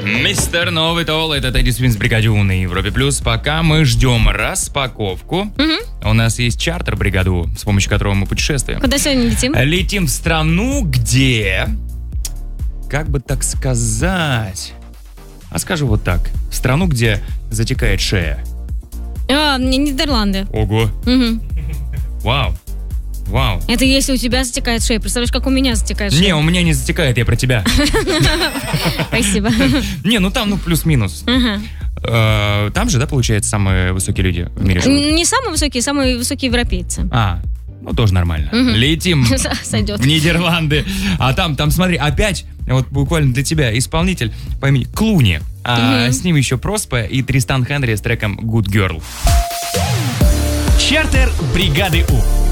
Мистер Новый Тол, это Тедди Свинс, Бригаде У на Европе Плюс. Пока мы ждем распаковку, у нас есть чартер Бригаде У, с помощью которого мы путешествуем. Куда сегодня летим? Летим в страну, где... Как бы так сказать... А скажу вот так. В страну, где затекает шея. Нидерланды. Ого. Вау. Вау. Это если у тебя затекает шея. Представляешь, как у меня затекает шея? Не, у меня не затекает, я про тебя. Спасибо. Не, ну там, плюс-минус. Там же, да, получается, самые высокие люди в мире живут? Не самые высокие европейцы. Тоже нормально. Летим Сойдет. в Нидерланды. А там, смотри, опять, вот буквально для тебя, исполнитель по имени Клуни. С ним еще Проспа и Тристан Хенри с треком Good Girl. Чартер Бригады У.